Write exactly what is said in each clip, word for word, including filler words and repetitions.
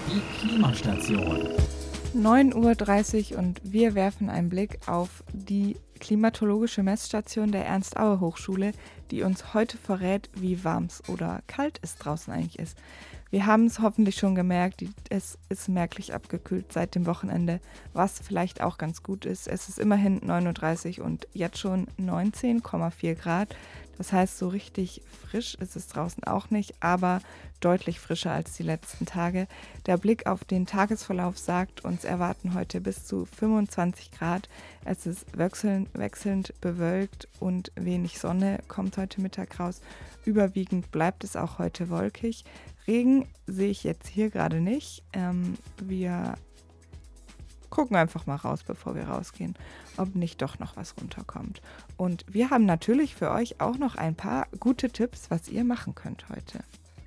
Die Klimastation. neun Uhr dreißig und wir werfen einen Blick auf die klimatologische Messstation der Ernst-Aue-Hochschule, die uns heute verrät, wie warm es oder kalt es draußen eigentlich ist. Wir haben es hoffentlich schon gemerkt, es ist merklich abgekühlt seit dem Wochenende, was vielleicht auch ganz gut ist. Es ist immerhin neun Uhr dreißig und jetzt schon neunzehn Komma vier Grad. Das heißt, so richtig frisch ist es draußen auch nicht, aber deutlich frischer als die letzten Tage. Der Blick auf den Tagesverlauf sagt, uns erwarten heute bis zu fünfundzwanzig Grad. Es ist wechselnd, wechselnd bewölkt und wenig Sonne kommt heute Mittag raus. Überwiegend bleibt es auch heute wolkig. Regen sehe ich jetzt hier gerade nicht. Ähm, wir gucken einfach mal raus, bevor wir rausgehen, ob nicht doch noch was runterkommt. Und wir haben natürlich für euch auch noch ein paar gute Tipps, was ihr machen könnt heute.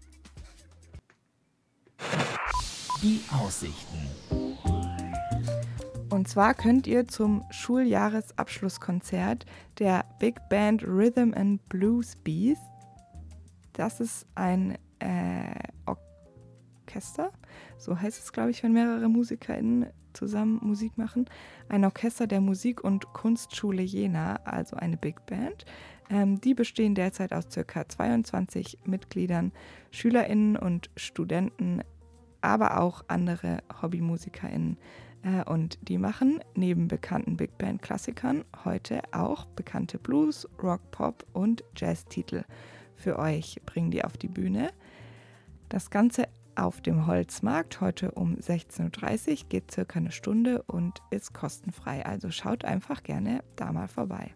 Die Aussichten. Und zwar könnt ihr zum Schuljahresabschlusskonzert der Big Band Rhythm and Blues Bees, das ist ein äh, Orchester, so heißt es, glaube ich, wenn mehrere MusikerInnen zusammen Musik machen. Ein Orchester der Musik- und Kunstschule Jena, also eine Big Band. Ähm, die bestehen derzeit aus ca. zweiundzwanzig Mitgliedern, SchülerInnen und Studenten, aber auch andere HobbymusikerInnen. Äh, und die machen neben bekannten Big Band-Klassikern heute auch bekannte Blues, Rock, Pop und Jazz-Titel für euch, bringen die auf die Bühne. Das Ganze auf dem Holzmarkt, heute um sechzehn Uhr dreißig, geht circa eine Stunde und ist kostenfrei. Also schaut einfach gerne da mal vorbei.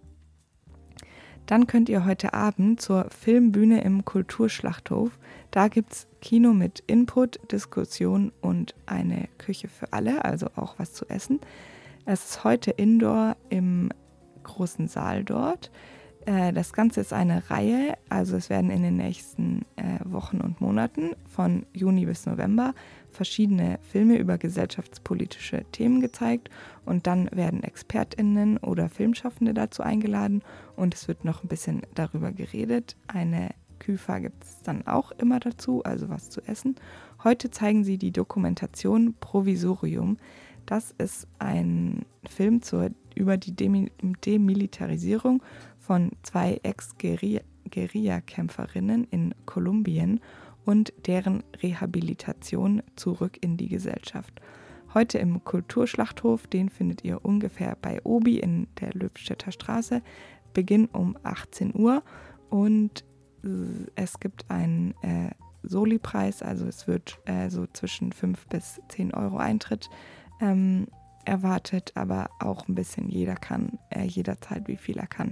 Dann könnt ihr heute Abend zur Filmbühne im Kulturschlachthof. Da gibt es Kino mit Input, Diskussion und eine Küche für alle, also auch was zu essen. Es ist heute Indoor im großen Saal dort. Das Ganze ist eine Reihe, also es werden in den nächsten äh, Wochen und Monaten von Juni bis November verschiedene Filme über gesellschaftspolitische Themen gezeigt und dann werden ExpertInnen oder Filmschaffende dazu eingeladen und es wird noch ein bisschen darüber geredet. Eine Küfa gibt es dann auch immer dazu, also was zu essen. Heute zeigen sie die Dokumentation Provisorium. Das ist ein Film zur, über die Demi- Demilitarisierung von zwei Ex-Guerilla-Kämpferinnen in Kolumbien und deren Rehabilitation zurück in die Gesellschaft. Heute im Kulturschlachthof, den findet ihr ungefähr bei Obi in der Löbstädter Straße, Beginn um achtzehn Uhr und es gibt einen äh, Soli-Preis, also es wird äh, so zwischen fünf bis zehn Euro Eintritt ähm, erwartet, aber auch ein bisschen jeder kann, äh, jederzeit wie viel er kann.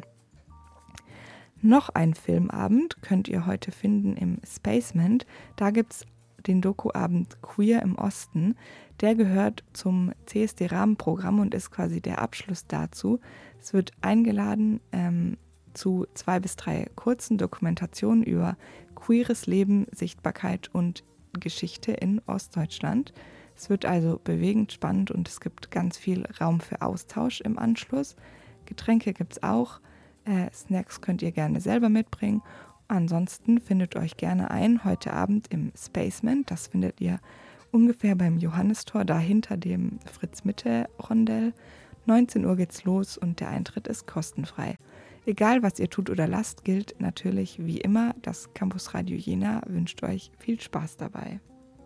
Noch ein Filmabend könnt ihr heute finden im Spacement. Da gibt es den Doku-Abend Queer im Osten. Der gehört zum C S D-Rahmenprogramm und ist quasi der Abschluss dazu. Es wird eingeladen ähm, zu zwei bis drei kurzen Dokumentationen über queeres Leben, Sichtbarkeit und Geschichte in Ostdeutschland. Es wird also bewegend, spannend und es gibt ganz viel Raum für Austausch im Anschluss. Getränke gibt es auch. Äh, Snacks könnt ihr gerne selber mitbringen. Ansonsten findet euch gerne ein heute Abend im Spacement. Das findet ihr ungefähr beim Johannistor, da hinter dem Fritz-Mitte-Rondell. neunzehn Uhr geht's los und der Eintritt ist kostenfrei. Egal, was ihr tut oder lasst, gilt natürlich wie immer, das Campus Radio Jena wünscht euch viel Spaß dabei.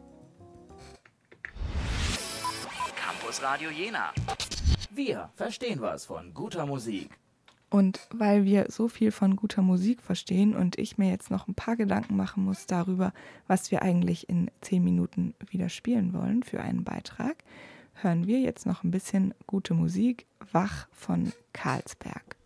Campus Radio Jena. Wir verstehen was von guter Musik. Und weil wir so viel von guter Musik verstehen und ich mir jetzt noch ein paar Gedanken machen muss darüber, was wir eigentlich in zehn Minuten wieder spielen wollen für einen Beitrag, hören wir jetzt noch ein bisschen gute Musik, Wach von Carlsberg.